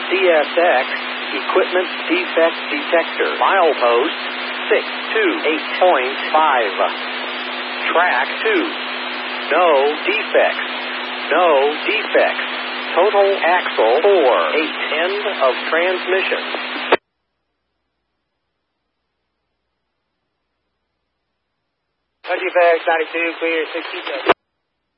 CSX Equipment Defect Detector. Milepost 628.5. Track 2. No defects. No defects. Total axle 4. 8. End of transmission. Country Fax 92, clear 67.